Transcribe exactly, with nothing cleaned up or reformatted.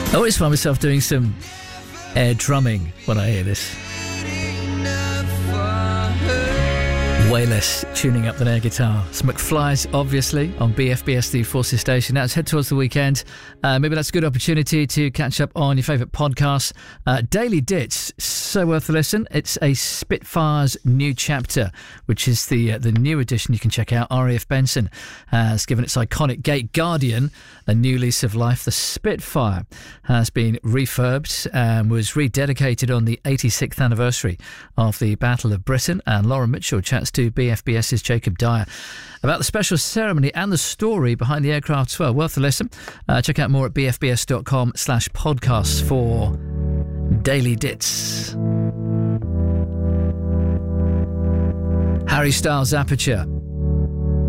I always find myself doing some air drumming when I hear this. Way less tuning up than air guitar. It's McFly's, obviously, on B F B S, the Forces station. Now, let's head towards the weekend. Uh, maybe that's a good opportunity to catch up on your favourite podcasts. Uh, Daily Dits, so worth a listen. It's a Spitfire's new chapter, which is the uh, the new edition you can check out. R A F Benson has given its iconic Gate Guardian a new lease of life. The Spitfire has been refurbed and was rededicated on the eighty-sixth anniversary of the Battle of Britain. And Lauren Mitchell chats to BFBS's Jacob Dyer about the special ceremony and the story behind the aircraft as well. Worth a listen. Uh, check out more at bfbs.com slash podcasts for Daily Dits. Harry Styles' Aperture.